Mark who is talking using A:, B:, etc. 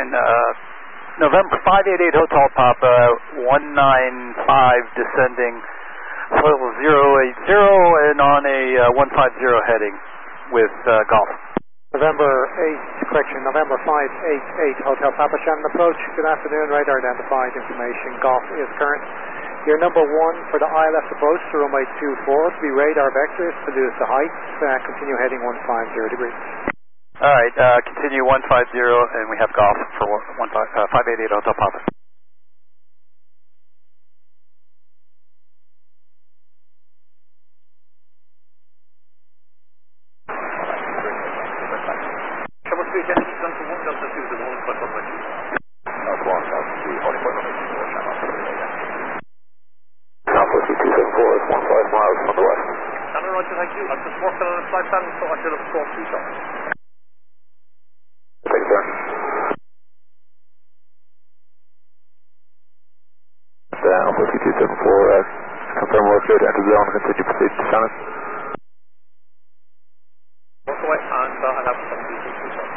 A: November 588 Hotel Papa, 195 descending, level 080 and on a 150 heading with Golf.
B: November 588 Hotel Papa, Shannon approach. Good afternoon, radar identified, information, Golf is current. Your number 1 for the ILS approach to runway 24 to be radar vectors, produce the heights, continue heading 150 degrees.
A: Alright, continue 150 and we have Golf for 588 Hotel Papa.
C: Thank you. I'm just working on a flight plan, so I should have scored 2 shots.
D: Thank you, sir. Alpha 2274, confirm we're clear to enter the zone, continue to proceed to Shannon.